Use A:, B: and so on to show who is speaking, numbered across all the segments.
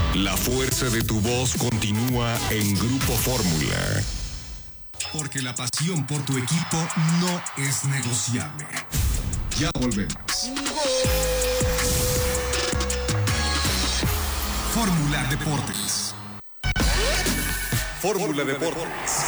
A: La fuerza de tu voz continúa en Grupo Fórmula.
B: Porque la pasión por tu equipo no es negociable. Ya volvemos. Fórmula Deportes.
A: Fórmula Deportes.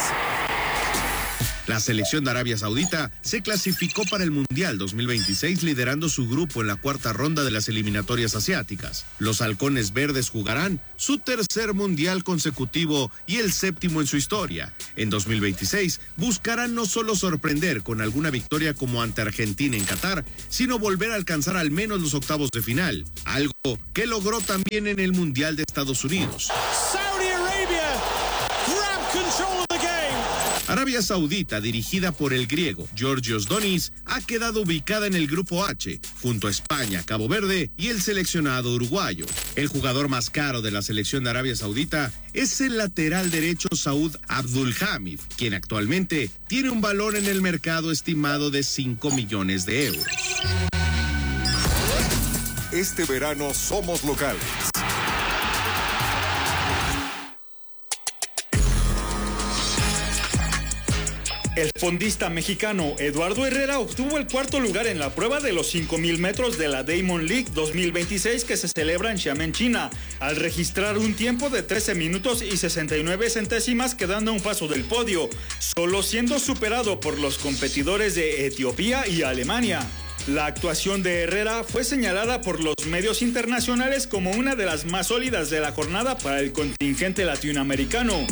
C: La selección de Arabia Saudita se clasificó para el Mundial 2026 liderando su grupo en la cuarta ronda de las eliminatorias asiáticas. Los halcones verdes jugarán su tercer Mundial consecutivo y el séptimo en su historia. En 2026 buscarán no solo sorprender con alguna victoria como ante Argentina en Qatar, sino volver a alcanzar al menos los octavos de final, algo que logró también en el Mundial de Estados Unidos.
D: Saudi Arabia grab control of the game.
C: Arabia Saudita, dirigida por el griego Georgios Donis, ha quedado ubicada en el grupo H, junto a España, Cabo Verde y el seleccionado uruguayo. El jugador más caro de la selección de Arabia Saudita es el lateral derecho Saud Abdulhamid, quien actualmente tiene un valor en el mercado estimado de 5 millones de euros.
A: Este verano somos locales.
E: El fondista mexicano Eduardo Herrera obtuvo el cuarto lugar en la prueba de los 5,000 metros de la Diamond League 2026 que se celebra en Xiamen, China, al registrar un tiempo de 13 minutos y 69 centésimas, quedando a un paso del podio, solo siendo superado por los competidores de Etiopía y Alemania. La actuación de Herrera fue señalada por los medios internacionales como una de las más sólidas de la jornada para el contingente latinoamericano.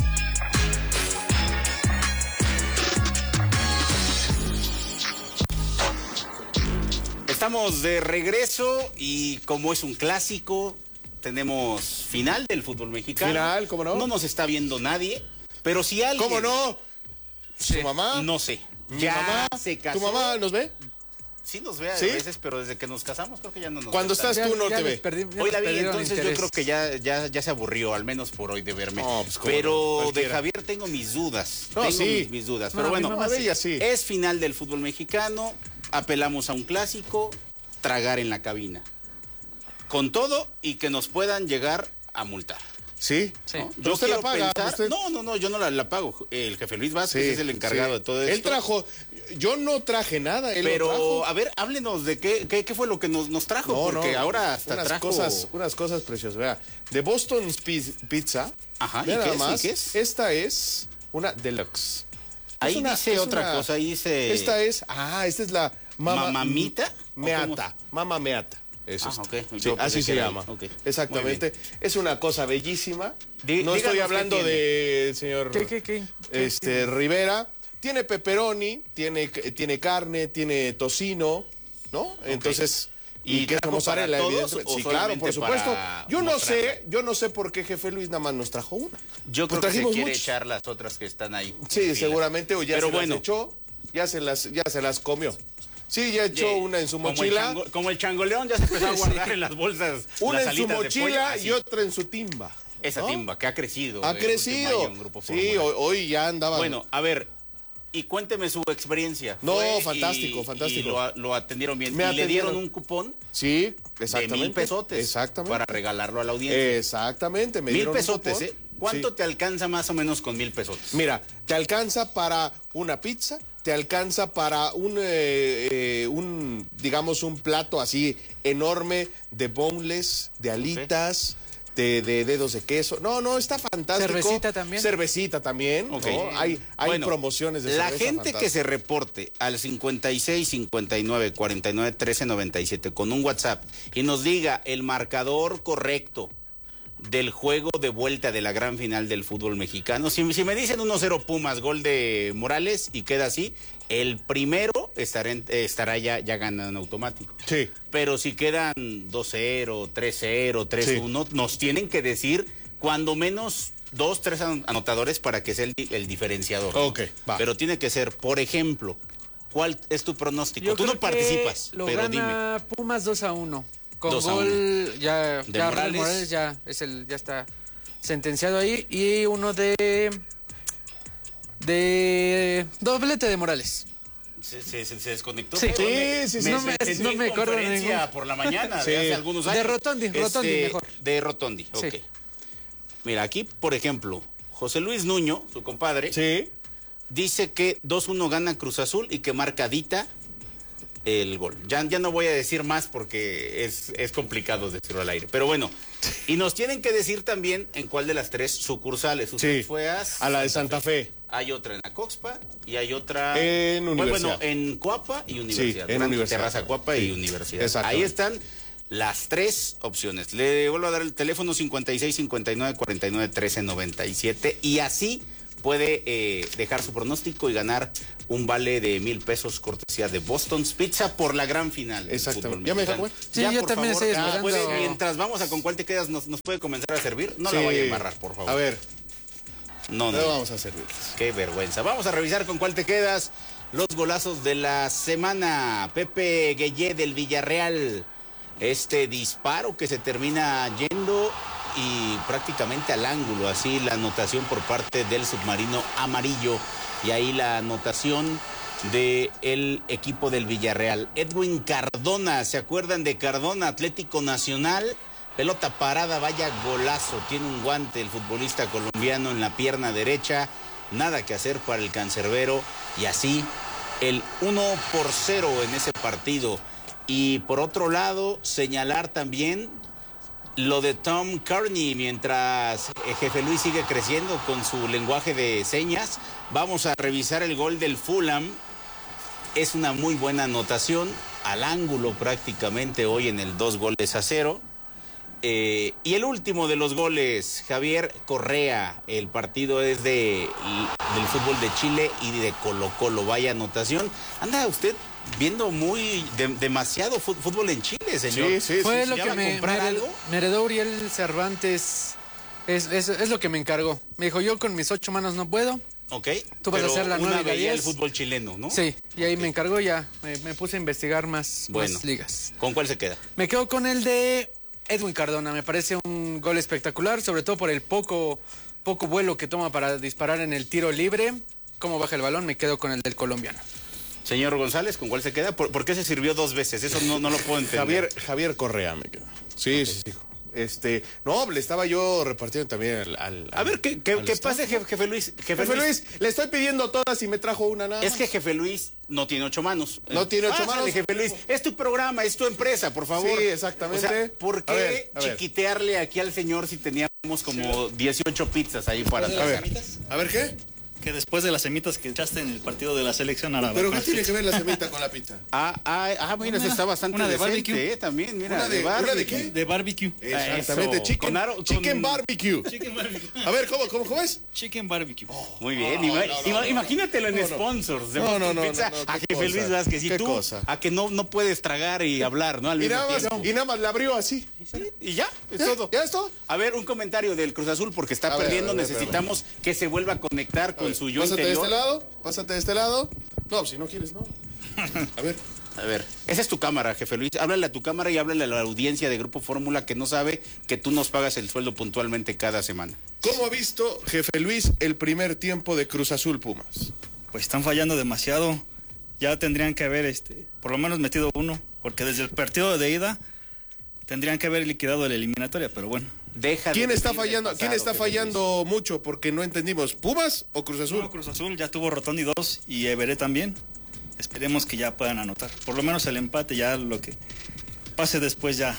F: Estamos de regreso y como es un clásico, tenemos final del fútbol mexicano.
G: Final, ¿cómo no?
F: No nos está viendo nadie, pero si alguien...
G: ¿Cómo no?
F: Sí.
G: ¿Su mamá?
F: No sé.
G: Ya mamá,
F: se casó.
G: ¿Tu mamá nos ve?
F: Sí nos ve a
G: ¿Sí?
F: veces, pero desde que nos casamos creo que ya no nos ve.
G: Cuando estás tú no te ve.
F: Hoy la vi, entonces yo creo que ya se aburrió, al menos por hoy, de verme.
G: No, pues,
F: pero
G: no,
F: de Javier tengo mis dudas.
G: No,
F: tengo
G: sí.
F: mis dudas. Pero
G: No,
F: bueno,
G: mi mamá de ella sí.
F: Es final del fútbol mexicano, apelamos a un clásico, tragar en la cabina. Con todo y que nos puedan llegar a multar.
G: ¿Sí?
F: ¿No?
G: Yo ¿Usted la paga? ¿Usted?
F: No, yo no la pago. El jefe Luis Vázquez es el encargado de todo esto.
G: Él trajo, yo no traje nada, él
F: pero,
G: lo trajo.
F: a ver, háblenos de qué fue lo que nos trajo, porque ahora hasta trajo...
G: Unas cosas preciosas, vea. De Boston's Pizza.
F: Ajá,
G: ¿y
F: nada
G: qué
F: más.
G: Es? Esta es una deluxe.
F: Ahí dice otra cosa, ahí dice...
G: Esta es la...
F: ¿Mamamita?
G: Meata, Mama Meata. Eso es.
F: Okay.
G: Sí, así se llama.
F: Okay.
G: Exactamente. Es una cosa bellísima. No estoy hablando de señor
F: ¿Qué
G: Rivera. Tiene pepperoni, tiene carne, tiene tocino, ¿no? Okay. Entonces, y queso mozzarella, evidentemente. Sí, claro, por supuesto. Yo no sé por qué jefe Luis nada más nos trajo una.
F: Yo creo que se quiere echar las otras que están ahí.
G: Sí, seguramente, o ya se las echó, ya se las comió. Sí, ya echó una en su mochila.
F: Como el changoleón ya se empezó a guardar en las bolsas.
G: Una en su mochila y otra en su timba.
F: Esa timba que ha crecido.
G: Ha crecido. Sí, hoy ya andaba.
F: Bueno, a ver, y cuénteme su experiencia.
G: No, fantástico.
F: Y lo atendieron bien. ¿Y le dieron un cupón?
G: Sí, exactamente.
F: De 1,000 pesotes.
G: Exactamente.
F: Para regalarlo a la audiencia.
G: Exactamente.
F: 1,000 pesotes, ¿eh? ¿Cuánto te alcanza más o menos con 1,000 pesotes?
G: Mira, te alcanza para una pizza, te alcanza para digamos, un plato así enorme de boneless, de alitas, de dedos de queso. No, está fantástico. Cervecita también.
F: Okay.
G: ¿No? Hay promociones de cerveza.
F: La gente que se reporte al 56 59 49 13 97 con un WhatsApp y nos diga el marcador correcto del juego de vuelta de la gran final del fútbol mexicano. Si me dicen 1-0 Pumas, gol de Morales y queda así, el primero estará ya ganando en automático.
G: Sí.
F: Pero si quedan 2-0, 3-0, 3-1, nos tienen que decir cuando menos 2-3 anotadores para que sea el diferenciador.
G: Ok, va.
F: Pero tiene que ser, por ejemplo, ¿cuál es tu pronóstico? Tú no participas, pero dime.
H: Pumas 2-1. Con
F: 2-1.
H: Gol ya
F: Morales
H: ya está sentenciado ahí, y uno de doblete de Morales.
F: Se desconectó.
H: Sí,
F: No me acuerdo de por la mañana, hace algunos años.
H: De Rotondi mejor.
F: De Rotondi, ok.
H: Sí.
F: Mira, aquí, por ejemplo, José Luis Nuño, su compadre,
G: Sí.
F: dice que 2-1 gana Cruz Azul y que marca Dita el gol. Ya no voy a decir más porque es complicado decirlo al aire. Pero bueno, y nos tienen que decir también en cuál de las 3 sucursales. Usted fue
G: a la de Santa Fe.
F: Hay otra en la Coxpa y hay otra
G: en Universidad.
F: Bueno, en Coapa y Universidad.
G: Sí, en Universidad.
F: Terraza Coapa y Universidad.
G: Exacto.
F: Ahí están las 3 opciones. Le vuelvo a dar el teléfono 56 59 49 13 97 y así puede dejar su pronóstico y ganar un vale de 1,000 pesos cortesía de Boston's Pizza por la gran final.
G: Exactamente. ¿Ya me deja comer?
H: Sí, yo también estoy esperando.
F: Mientras vamos a con cuál te quedas, nos puede comenzar a servir. No la vaya a embarrar, por favor.
G: A ver.
F: No.
G: vamos a servir.
F: Qué vergüenza. Vamos a revisar con cuál te quedas. Los golazos de la semana. Pepe Gueye del Villarreal. Este disparo que se termina yendo y prácticamente al ángulo. Así la anotación por parte del submarino amarillo. Y ahí la anotación del equipo del Villarreal. Edwin Cardona. ¿Se acuerdan de Cardona? Atlético Nacional. Pelota parada, vaya golazo. Tiene un guante el futbolista colombiano en la pierna derecha. Nada que hacer para el cancerbero. Y así el 1-0 en ese partido. Y por otro lado, señalar también lo de Tom Kearney. Mientras Jefe Luis sigue creciendo con su lenguaje de señas, vamos a revisar el gol del Fulham. Es una muy buena anotación. Al ángulo prácticamente hoy en el 2-0. Y el último de los goles, Javier Correa. El partido es del fútbol de Chile y de Colo-Colo. Vaya anotación. Anda usted viendo demasiado fútbol en Chile, señor.
G: Sí.
H: Fue lo que me heredó Uriel Cervantes. Es lo que me encargó. Me dijo, yo con mis 8 manos no puedo.
F: Ok.
H: Tú vas a hacer la 9 y la 10.
F: El fútbol chileno, ¿no?
H: Sí, y ahí me encargó ya. Me puse a investigar más ligas.
F: ¿Con cuál se queda?
H: Me quedo con el de Edwin Cardona. Me parece un gol espectacular, sobre todo por el poco vuelo que toma para disparar en el tiro libre. Cómo baja el balón, me quedo con el del colombiano.
F: Señor González, ¿con cuál se queda? ¿Por qué se sirvió 2 veces? Eso no lo puedo entender.
G: Javier Correa me quedo. Sí. No, le estaba yo repartiendo también al
F: a ver, ¿qué pasa, Jefe Luis?
G: Jefe Luis, le estoy pidiendo todas y me trajo una nada.
F: Es que Jefe Luis no tiene 8 manos.
G: No tiene 8 manos.
F: Jefe Luis, es tu programa, es tu empresa, por favor.
G: Sí, exactamente.
F: O sea, ¿por qué
G: a ver.
F: chiquitearle aquí al señor si teníamos como 18 pizzas ahí para atrás?
G: A ver, ¿qué?
E: Que después de las semitas que echaste en el partido de la selección árabe.
G: ¿Pero qué tiene que ver la semita con la pizza?
F: Mira, esa está bastante
E: una de
F: decente,
E: barbecue.
F: También, mira.
G: ¿Una de qué?
E: De barbecue.
G: Exactamente,
F: Eso.
G: chicken barbecue.
E: Chicken barbecue.
G: A ver, ¿cómo es?
E: Chicken barbecue.
F: Muy bien, imagínatelo en sponsors de Boston Pizza a Jefe Luis Vázquez. Y tú, a que no puedes tragar y hablar, ¿no? Al mismo tiempo.
G: Y nada más la abrió así.
F: Y ya, es todo.
G: ¿Ya es todo?
F: A ver, un comentario del Cruz Azul porque está perdiendo. Necesitamos que se vuelva a conectar con su yo interior.
G: Pásate de este lado. No, si no quieres, no. A ver,
F: esa es tu cámara, Jefe Luis. Háblale a tu cámara y háblale a la audiencia de Grupo Fórmula que no sabe que tú nos pagas el sueldo puntualmente cada semana.
G: ¿Cómo ha visto, Jefe Luis, el primer tiempo de Cruz Azul Pumas?
E: Pues están fallando demasiado. Ya tendrían que haber por lo menos metido uno, porque desde el partido de ida tendrían que haber liquidado la eliminatoria, pero bueno.
G: ¿Quién está fallando mucho? Porque no entendimos. ¿Pumas o Cruz Azul?
E: No, Cruz Azul ya tuvo Rotondi 2 y Everett también. Esperemos que ya puedan anotar. Por lo menos el empate, ya lo que pase después ya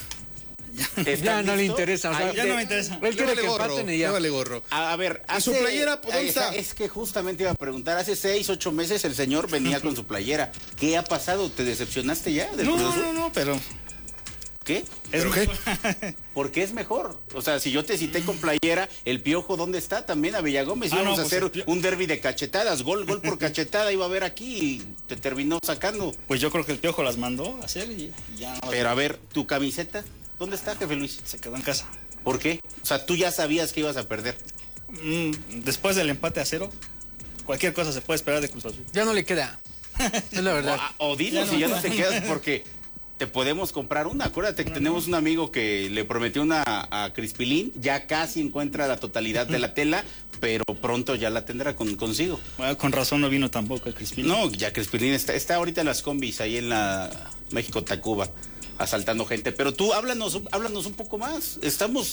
H: no le interesa. O sea,
E: ya no me interesa.
H: Él quiere que empaten y ya.
G: Vale gorro.
F: A ver,
G: su playera, ¿dónde está?
F: Es que justamente iba a preguntar, hace 6, 8 meses el señor venía con su playera. ¿Qué ha pasado? ¿Te decepcionaste ya del Cruz Azul?
E: No, pero...
F: ¿Qué?
G: ¿Pero qué?
F: Porque es mejor. O sea, si yo te cité con playera, el Piojo, ¿dónde está? También a Villagómez. Íbamos a hacer un derbi de cachetadas. Gol por cachetada iba a haber aquí y te terminó sacando.
E: Pues yo creo que el Piojo las mandó a hacer y ya.
F: Pero a ver, ¿tu camiseta? ¿Dónde está, Jefe Luis?
E: Se quedó en casa.
F: ¿Por qué? O sea, tú ya sabías que ibas a perder.
E: Después del empate a 0, cualquier cosa se puede esperar de Cruz Azul.
H: Ya no le queda. Es la verdad.
F: O dinos si ya no te quedas porque... te podemos comprar una. Acuérdate que tenemos un amigo que le prometió una a Crispilín. Ya casi encuentra la totalidad de la tela, pero pronto ya la tendrá consigo.
E: Bueno, con razón no vino tampoco el Crispilín.
F: No, ya Crispilín está ahorita en las combis ahí en la México-Tacuba asaltando gente. Pero tú háblanos un poco más. Estamos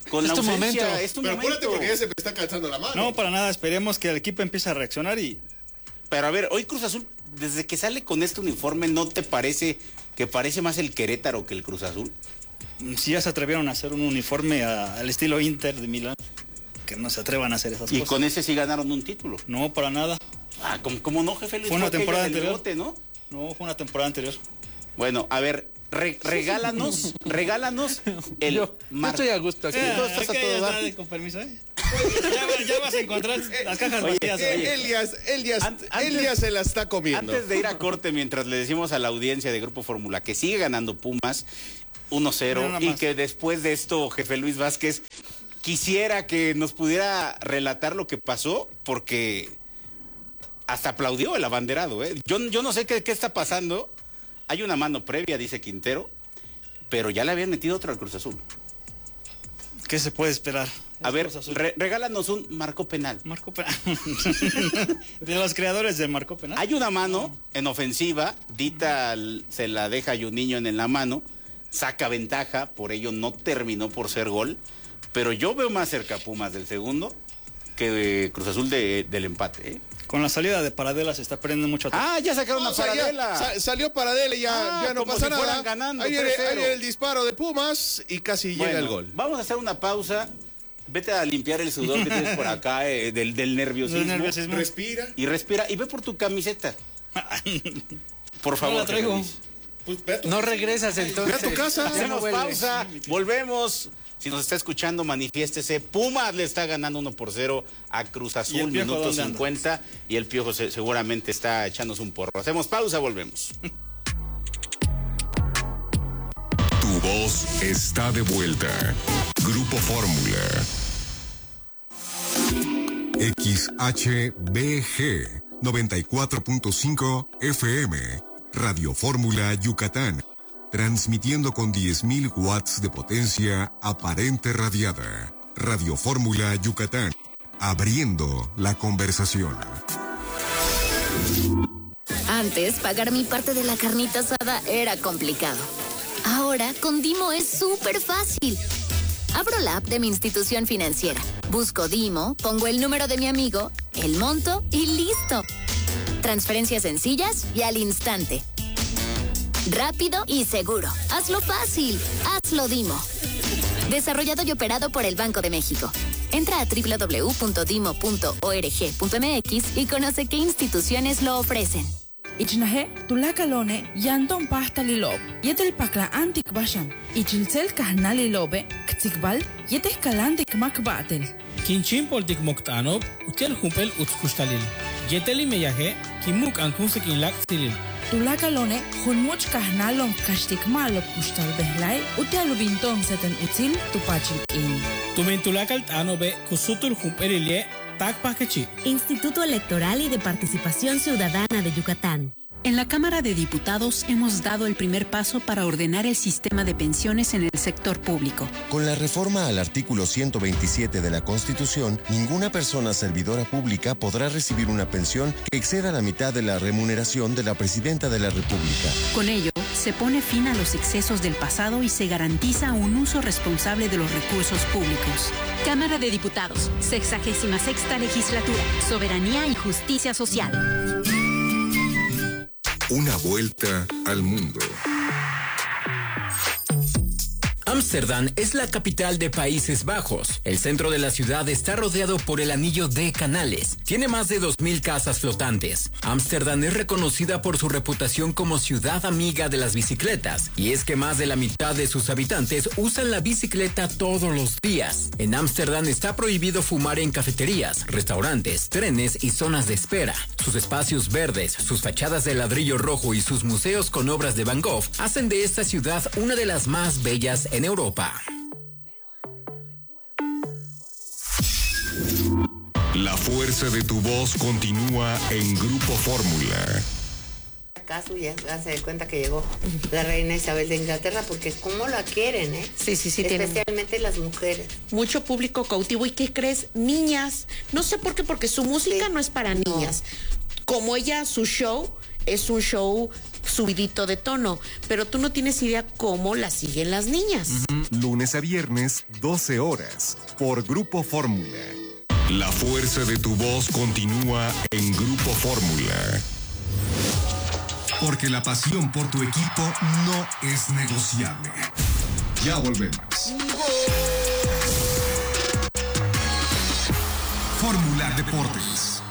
F: con la ausencia.
H: Momento.
F: Es tu
G: Pero
F: momento.
G: acuérdate porque ya se me está cansando la mano.
E: No, para nada, esperemos que el equipo empiece a reaccionar y...
F: Pero a ver, hoy Cruz Azul, desde que sale con este uniforme, ¿no te parece que parece más el Querétaro que el Cruz Azul?
E: Si ya se atrevieron a hacer un uniforme al estilo Inter de Milán, que no se atrevan a hacer esas cosas.
F: Y con ese sí ganaron un título.
E: No, para nada.
F: Ah, ¿cómo no, jefe?
E: Fue una temporada anterior.
F: Bote, ¿no?
E: No, fue una temporada anterior.
F: Bueno, a ver, regálanos el...
H: Yo estoy a gusto aquí.
F: Tú estás a todo dar.
E: Con permiso, ¿eh? ya vas a encontrar las cajas
F: Oye,
E: vacías.
G: Elías se la está comiendo.
F: Antes de ir a corte, mientras le decimos a la audiencia de Grupo Fórmula que sigue ganando Pumas 1-0 y que después de esto, jefe Luis Vázquez, quisiera que nos pudiera relatar lo que pasó, porque hasta aplaudió el abanderado, ¿eh? Yo no sé qué está pasando. Hay una mano previa, dice Quintero, pero ya le habían metido otro al Cruz Azul.
E: ¿Qué se puede esperar?
F: A ver, regálanos un marco penal.
E: Marco Penal. De los creadores de Marco Penal.
F: Hay una mano en ofensiva, Dita se la deja a Juninho en la mano, saca ventaja, por ello no terminó por ser gol, pero yo veo más cerca a Pumas del segundo que Cruz Azul del empate, ¿eh?
E: Con la salida de Paradela se está perdiendo mucho tiempo.
F: Ah, ya sacaron a Paradela.
G: Salió Paradela y ya no
F: como
G: pasa
F: si
G: nada.
F: fueran ganando,
G: Ahí viene
F: 3-0.
G: el disparo de Pumas y casi llega el gol.
F: Vamos a hacer una pausa. Vete a limpiar el sudor que tienes por acá, del nerviosismo.
G: Respira.
F: Y respira. Y ve por tu camiseta. Por favor.
E: No la traigo.
F: Luis.
G: Pues
H: No regresas entonces.
G: Ve a tu casa.
F: Hacemos pausa. Volvemos. Si nos está escuchando, manifiéstese. Pumas le está ganando 1-0 a Cruz Azul,
E: ¿Y el Piojo
F: minuto
E: dónde
F: 50.
E: anda?
F: Y el Piojo seguramente está echándose un porro. Hacemos pausa, volvemos.
A: Tu voz está de vuelta. Grupo Fórmula.
I: XHBG 94.5 FM. Radio Fórmula Yucatán. Transmitiendo con 10.000 watts de potencia aparente radiada. Radio Fórmula Yucatán. Abriendo la conversación.
J: Antes, pagar mi parte de la carnita asada era complicado. Ahora, con Dimo es súper fácil. Abro la app de mi institución financiera. Busco Dimo, pongo el número de mi amigo, el monto y listo. Transferencias sencillas y al instante. Rápido y seguro. Hazlo fácil. Hazlo Dimo. Desarrollado y operado por el Banco de México. Entra a www.dimo.org.mx y conoce qué instituciones lo ofrecen.
K: Ichnahe tulakalone yanton pasta lilob. Yetel pakla antik basham. Ichilsel kahna lilobe ktikbal yetes kalandik makbatel.
L: Kinchin poltik moktanob utel humpel utskustalil. Yeteli meyaje kimuk ankun sekinlak silil.
K: Tulakalone hunmuch kahna lom kashtik malop kustal behlai utel binton seten util tupachil in.
L: Tumentulakal tanobe kusutul humpelilie.
M: Instituto Electoral y de Participación Ciudadana de Yucatán. En la Cámara de Diputados hemos dado el primer paso para ordenar el sistema de pensiones en el sector público.
N: Con la reforma al artículo 127 de la Constitución, ninguna persona servidora pública podrá recibir una pensión que exceda la mitad de la remuneración de la Presidenta de la República.
M: Con ello, se pone fin a los excesos del pasado y se garantiza un uso responsable de los recursos públicos. Cámara de Diputados, 66ª Legislatura, Soberanía y Justicia Social.
I: Una vuelta al mundo.
O: Ámsterdam es la capital de Países Bajos. El centro de la ciudad está rodeado por el anillo de canales. Tiene más de 2.000 casas flotantes. Ámsterdam es reconocida por su reputación como ciudad amiga de las bicicletas. Y es que más de la mitad de sus habitantes usan la bicicleta todos los días. En Ámsterdam está prohibido fumar en cafeterías, restaurantes, trenes y zonas de espera. Sus espacios verdes, sus fachadas de ladrillo rojo y sus museos con obras de Van Gogh hacen de esta ciudad una de las más bellas en Europa.
A: La fuerza de tu voz continúa en Grupo Fórmula.
P: Caso ya se da cuenta que llegó la reina Isabel de Inglaterra, porque cómo la quieren, ¿eh?
Q: Sí,
P: especialmente las mujeres.
Q: Mucho público cautivo. ¿Y qué crees? Niñas. No sé por qué, porque su música no es para niñas. Como ella, su show es un show subidito de tono, pero tú no tienes idea cómo la siguen las niñas.
I: Lunes a viernes, 12 horas, por Grupo Fórmula.
A: La fuerza de tu voz continúa en Grupo Fórmula.
B: Porque la pasión por tu equipo no es negociable. Ya volvemos. Fórmula Deportes.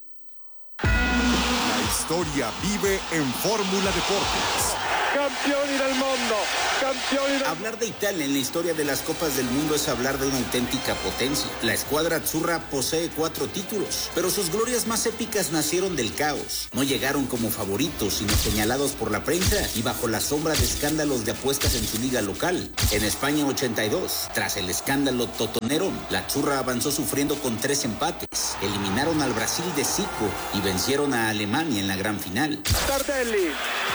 I: La historia vive en Fórmula Deportes.
R: Campioni del mundo, campioni del...
F: Hablar de Italia en la historia de las Copas del Mundo es hablar de una auténtica potencia. La escuadra azzurra posee 4 títulos, pero sus glorias más épicas nacieron del caos. No llegaron como favoritos, sino señalados por la prensa y bajo la sombra de escándalos de apuestas en su liga local. En España 82, tras el escándalo totonero, la azzurra avanzó sufriendo con 3 empates. Eliminaron al Brasil de Zico y vencieron a Alemania en la gran final.
R: Tardelli.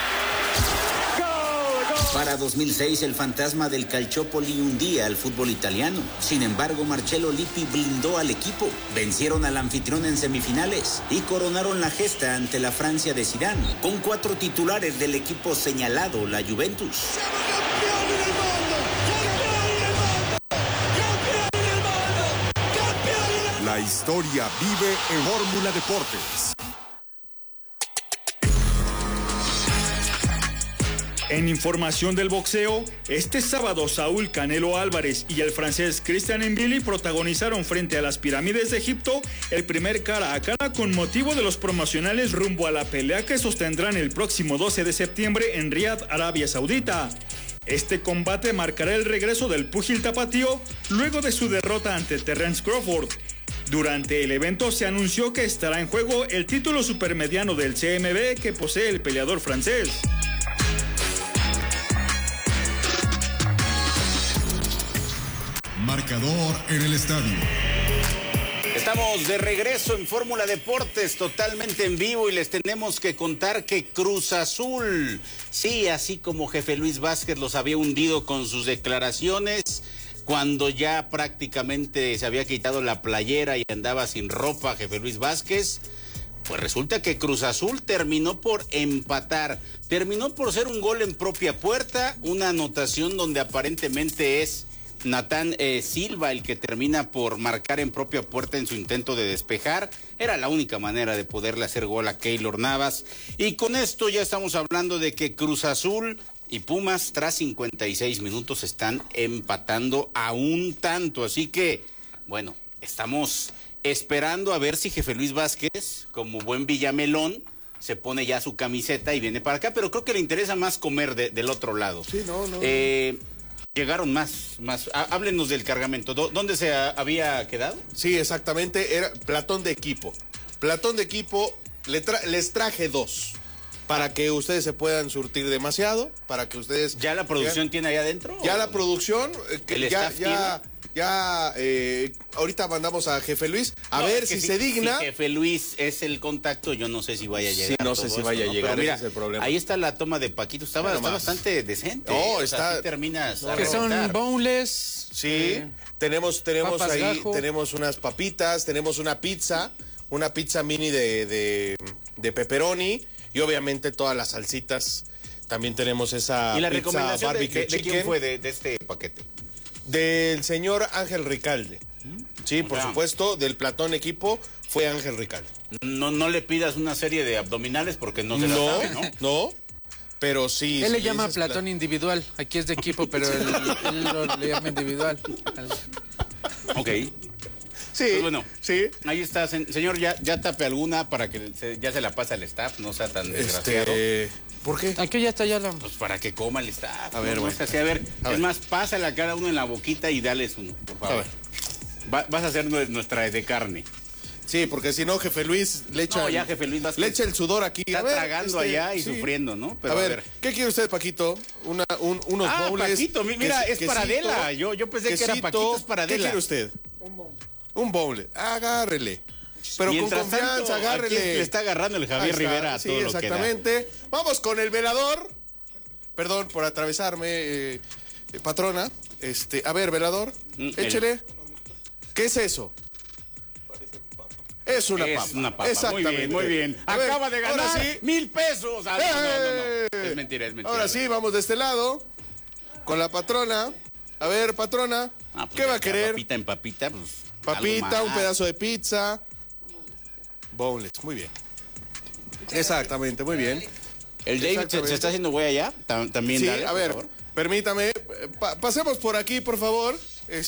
F: Para 2006, el fantasma del Calciopoli hundía al fútbol italiano. Sin embargo, Marcello Lippi blindó al equipo. Vencieron al anfitrión en semifinales y coronaron la gesta ante la Francia de Zidane, con 4 titulares del equipo señalado, la Juventus.
I: La historia vive en Fórmula Deportes.
E: En información del boxeo, este sábado Saúl Canelo Álvarez y el francés Christian Mbili protagonizaron frente a las pirámides de Egipto el primer cara a cara con motivo de los promocionales rumbo a la pelea que sostendrán el próximo 12 de septiembre en Riad, Arabia Saudita. Este combate marcará el regreso del púgil tapatío luego de su derrota ante Terence Crawford. Durante el evento se anunció que estará en juego el título supermediano del CMB que posee el peleador francés.
B: Marcador en el estadio.
F: Estamos de regreso en Fórmula Deportes, totalmente en vivo, y les tenemos que contar que Cruz Azul, sí, así como Jefe Luis Vázquez los había hundido con sus declaraciones, cuando ya prácticamente se había quitado la playera y andaba sin ropa Jefe Luis Vázquez, pues resulta que Cruz Azul terminó por empatar, terminó por ser un gol en propia puerta, una anotación donde aparentemente es Natán Silva el que termina por marcar en propia puerta en su intento de despejar. Era la única manera de poderle hacer gol a Keylor Navas. Y con esto ya estamos hablando de que Cruz Azul y Pumas tras 56 minutos están empatando a un tanto. Así que, bueno, estamos esperando a ver si Jefe Luis Vázquez, como buen Villamelón, se pone ya su camiseta y viene para acá. Pero creo que le interesa más comer del otro lado.
G: Sí, no.
F: Llegaron más. Háblenos del cargamento. ¿Dónde se había quedado?
G: Sí, exactamente. Era platón de equipo. Les traje 2 para que ustedes se puedan surtir demasiado, para que ustedes...
F: ¿Ya la producción tiene ahí adentro?
G: Ya la producción, ahorita mandamos a Jefe Luis a ver si se digna.
F: Si Jefe Luis es el contacto, yo no sé si vaya a llegar.
G: Sí, no sé si vaya a llegar,
F: pero mira,
G: ese es el problema.
F: Ahí está la toma de Paquito, está bastante decente.
G: No,
F: está... Así terminas
H: que son boneless.
G: Sí, tenemos ahí,
H: gajo.
G: tenemos unas papitas, tenemos una pizza mini de pepperoni y obviamente todas las salsitas. También tenemos esa
F: ¿Y la
G: pizza
F: recomendación
G: barbecue
F: de quién fue de este paquete?
G: Del señor Ángel Ricalde. Sí, por supuesto, del platón equipo fue Ángel Ricalde.
F: No le pidas una serie de abdominales porque no se la sabe, ¿no?
G: No, pero sí.
H: Él le llama platón individual. Aquí es de equipo, pero él le llama individual.
F: Ok.
G: Sí,
F: pues bueno,
G: sí.
F: Ahí está, señor, ya tape alguna para que ya se la pase al staff, no sea tan desgraciado.
G: ¿Por qué?
H: Aquí ya está ya la...
F: Pues para que coma el staff.
G: A ver,
F: bueno. Es ver, es más, pásale a cada uno en la boquita y dales uno, por favor. A ver. Vas a hacer nuestra de carne.
G: Sí, porque si no, Jefe Luis le echa...
F: No, ya Jefe Luis
G: le echa el sudor aquí.
F: Está tragando allá y sufriendo, ¿no?
G: Pero a ver, ¿qué quiere usted, Paquito? Unos bowls.
F: Paquito, mira, es para Adela. Yo pensé que era Paquito, es para Adela.
G: ¿Qué quiere usted? Un bowl. Agárrele. Pero
F: mientras
G: con confianza,
F: tanto,
G: agárrele.
F: Le está agarrando el Javier Rivera a todo lo que da.
G: Exactamente. Vamos con el velador. Perdón por atravesarme, patrona. A ver, velador, échele. ¿Qué es eso? Es una
F: Es
G: papa.
F: una papa.
G: Exactamente.
F: Muy bien.
G: A ver,
F: Acaba de ganar
G: ahora sí.
F: 1,000 pesos. Ah, no. Es mentira.
G: Ahora sí, vamos de este lado con la patrona. A ver, patrona,
F: pues
G: ¿qué va a querer?
F: Papita en papita, pues.
G: Papita, un pedazo de pizza. Boneless, muy bien. Exactamente, muy bien.
F: El David se está haciendo güey allá. También.
G: Sí,
F: dale,
G: a ver,
F: por favor.
G: permítame. Pasemos por aquí, por favor.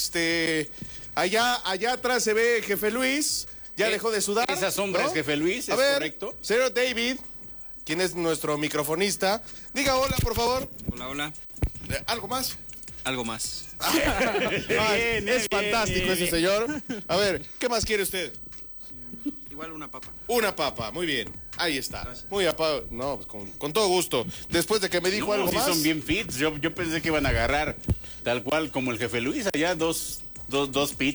G: Allá atrás se ve Jefe Luis. Ya dejó de sudar.
F: Esa sombra es Jefe Luis,
G: a
F: es
G: ver,
F: correcto.
G: Señor David, quien es nuestro microfonista. Diga hola, por favor.
S: Hola.
G: ¿Algo más?
S: Algo más.
G: Es fantástico ese señor. A ver, ¿qué más quiere usted?
S: Igual una papa.
G: Una papa, muy bien. Ahí está. Gracias. Muy apagado. No, pues con todo gusto. Después de que me dijo algo
F: sí
G: más.
F: Son bien fits. Yo pensé que iban a agarrar tal cual como el Jefe Luis allá, dos pizzas.